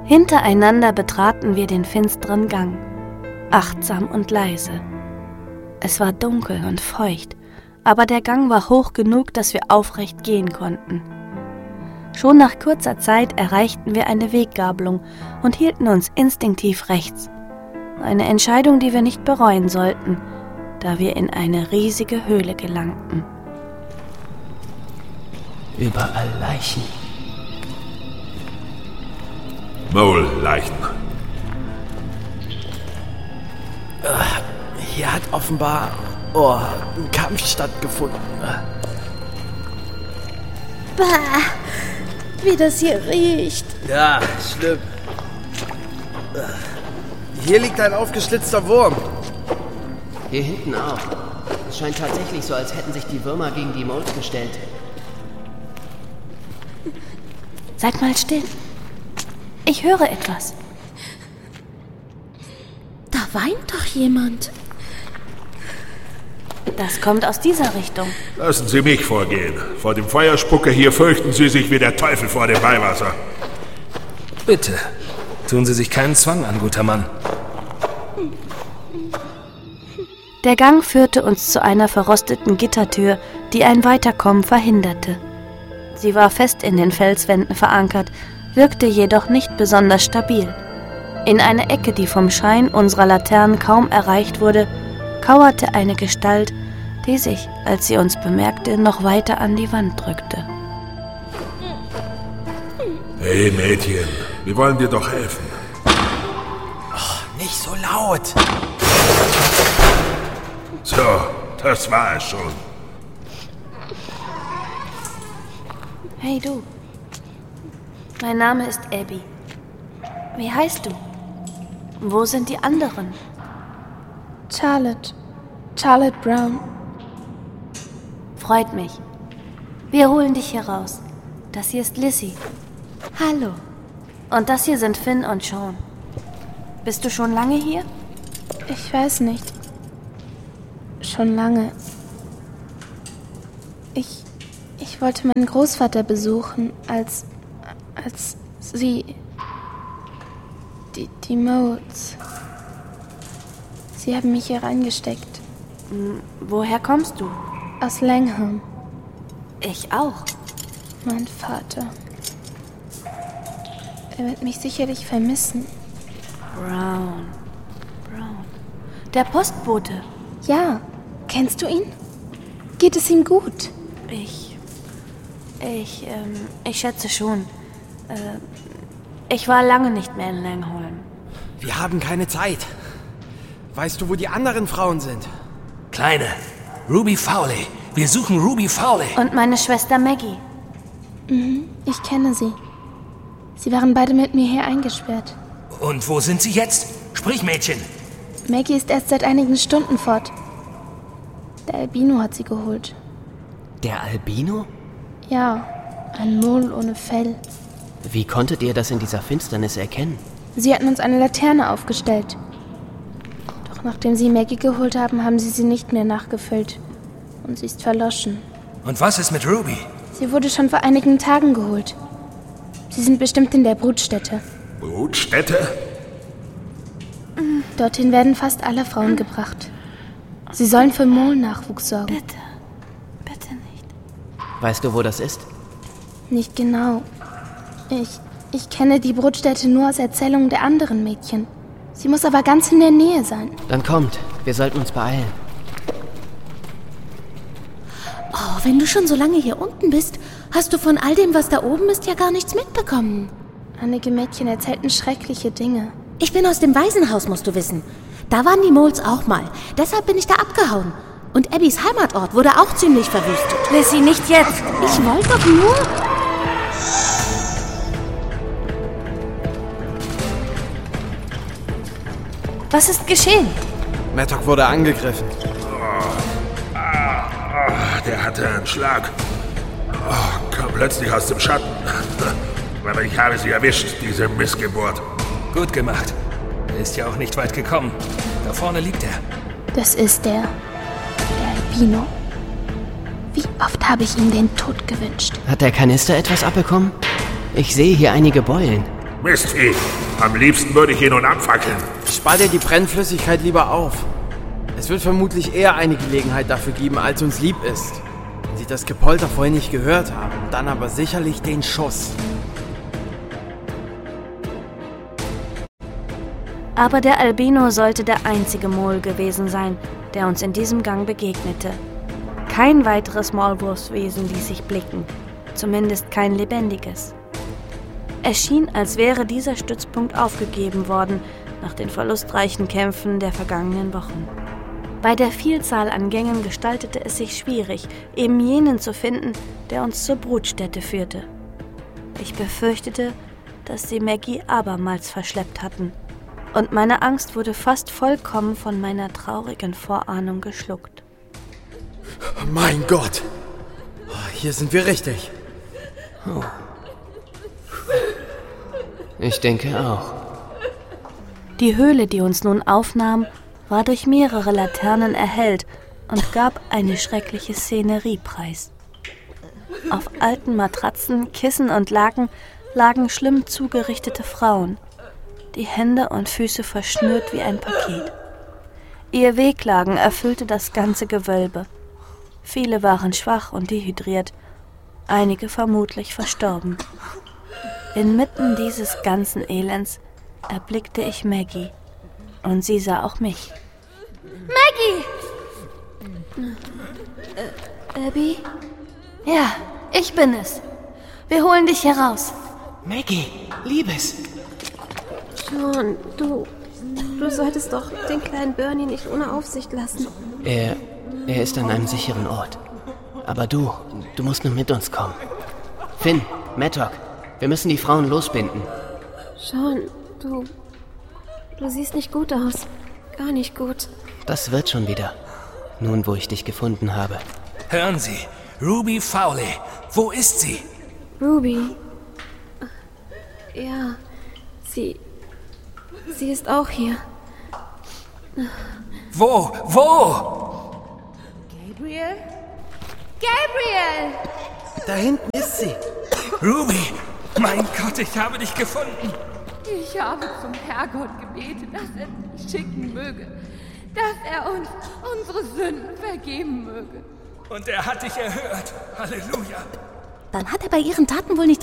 Hintereinander betraten wir den finsteren Gang, achtsam und leise. Es war dunkel und feucht, aber der Gang war hoch genug, dass wir aufrecht gehen konnten. Schon nach kurzer Zeit erreichten wir eine Weggabelung und hielten uns instinktiv rechts. Eine Entscheidung, die wir nicht bereuen sollten, da wir in eine riesige Höhle gelangten. Überall Leichen. Mole-Leichen. Hier hat offenbar ein Kampf stattgefunden. Bah, wie das hier riecht. Ja, schlimm. Hier liegt ein aufgeschlitzter Wurm. Hier hinten auch. Es scheint tatsächlich so, als hätten sich die Würmer gegen die Moles gestellt. Seid mal still. Ich höre etwas. Da weint doch jemand. Das kommt aus dieser Richtung. Lassen Sie mich vorgehen. Vor dem Feuerspucker hier fürchten Sie sich wie der Teufel vor dem Weihwasser. Bitte, tun Sie sich keinen Zwang an, guter Mann. Der Gang führte uns zu einer verrosteten Gittertür, die ein Weiterkommen verhinderte. Sie war fest in den Felswänden verankert, wirkte jedoch nicht besonders stabil. In einer Ecke, die vom Schein unserer Laternen kaum erreicht wurde, kauerte eine Gestalt, die sich, als sie uns bemerkte, noch weiter an die Wand drückte. Hey Mädchen, wir wollen dir doch helfen. Oh, nicht so laut. So, das war es schon. Hey du, mein Name ist Abby. Wie heißt du? Wo sind die anderen? Charlotte Brown. Freut mich. Wir holen dich hier raus. Das hier ist Lizzie. Hallo. Und das hier sind Finn und Sean. Bist du schon lange hier? Ich weiß nicht. Schon lange. Ich wollte meinen Großvater besuchen, als sie... Die Moles. Sie haben mich hier reingesteckt. Woher kommst du? Aus Langham. Ich auch. Mein Vater. Er wird mich sicherlich vermissen. Brown. Der Postbote. Ja, kennst du ihn? Geht es ihm gut? Ich schätze schon. Ich war lange nicht mehr in Langholm. Wir haben keine Zeit. Weißt du, wo die anderen Frauen sind? Kleine, Ruby Fowley. Wir suchen Ruby Fowley. Und meine Schwester Maggie. Ich kenne sie. Sie waren beide mit mir hier eingesperrt. Und wo sind sie jetzt? Sprich, Mädchen. Maggie ist erst seit einigen Stunden fort. Der Albino hat sie geholt. Der Albino? Ja, ein Mole ohne Fell. Wie konntet ihr das in dieser Finsternis erkennen? Sie hatten uns eine Laterne aufgestellt. Doch nachdem sie Maggie geholt haben, haben sie nicht mehr nachgefüllt. Und sie ist verloschen. Und was ist mit Ruby? Sie wurde schon vor einigen Tagen geholt. Sie sind bestimmt in der Brutstätte. Brutstätte? Dorthin werden fast alle Frauen gebracht. Sie sollen für Mole-Nachwuchs sorgen. Bitte nicht. Weißt du, wo das ist? Nicht genau. Ich kenne die Brutstätte nur aus Erzählungen der anderen Mädchen. Sie muss aber ganz in der Nähe sein. Dann kommt, wir sollten uns beeilen. Oh, wenn du schon so lange hier unten bist, hast du von all dem, was da oben ist, ja gar nichts mitbekommen. Einige Mädchen erzählten schreckliche Dinge. Ich bin aus dem Waisenhaus, musst du wissen. Da waren die Moles auch mal. Deshalb bin ich da abgehauen. Und Abbys Heimatort wurde auch ziemlich verwüstet. Lizzie, nicht jetzt! Ich wollte doch nur... Was ist geschehen? Mattock wurde angegriffen. Der hatte einen Schlag. Kam plötzlich aus dem Schatten. Aber ich habe sie erwischt, diese Missgeburt. Gut gemacht. Er ist ja auch nicht weit gekommen. Da vorne liegt er. Das ist der Albino. Wie oft habe ich ihm den Tod gewünscht? Hat der Kanister etwas abbekommen? Ich sehe hier einige Beulen. Mistvieh. Am liebsten würde ich ihn nun abfackeln. Spar dir die Brennflüssigkeit lieber auf. Es wird vermutlich eher eine Gelegenheit dafür geben, als uns lieb ist. Wenn sie das Gepolter vorhin nicht gehört haben, dann aber sicherlich den Schuss. Aber der Albino sollte der einzige Mole gewesen sein, der uns in diesem Gang begegnete. Kein weiteres Maulwurfswesen ließ sich blicken, zumindest kein lebendiges. Es schien, als wäre dieser Stützpunkt aufgegeben worden nach den verlustreichen Kämpfen der vergangenen Wochen. Bei der Vielzahl an Gängen gestaltete es sich schwierig, eben jenen zu finden, der uns zur Brutstätte führte. Ich befürchtete, dass sie Maggie abermals verschleppt hatten, und meine Angst wurde fast vollkommen von meiner traurigen Vorahnung geschluckt. Mein Gott! Hier sind wir richtig. Oh. Ich denke auch. Die Höhle, die uns nun aufnahm, war durch mehrere Laternen erhellt und gab eine schreckliche Szenerie preis. Auf alten Matratzen, Kissen und Laken lagen schlimm zugerichtete Frauen, die Hände und Füße verschnürt wie ein Paket. Ihr Wehklagen erfüllte das ganze Gewölbe. Viele waren schwach und dehydriert, einige vermutlich verstorben. Inmitten dieses ganzen Elends erblickte ich Maggie und sie sah auch mich. Maggie! Abby? Ja, ich bin es. Wir holen dich hier raus. Maggie, Liebes. Sean, du solltest doch den kleinen Bernie nicht ohne Aufsicht lassen. Er ist an einem sicheren Ort. Aber du musst nur mit uns kommen. Finn, Mattock, wir müssen die Frauen losbinden. Sean, du siehst nicht gut aus. Gar nicht gut. Das wird schon wieder. Nun, wo ich dich gefunden habe. Hören Sie, Ruby Fowley, wo ist sie? Ruby? Ja, sie ist auch hier. Wo? Gabriel? Gabriel! Da hinten ist sie. Ruby, mein Gott, ich habe dich gefunden. Ich habe zum Herrgott gebetet, dass er dich schicken möge, dass er uns unsere Sünden vergeben möge. Und er hat dich erhört. Halleluja. Dann hat er bei ihren Taten wohl nicht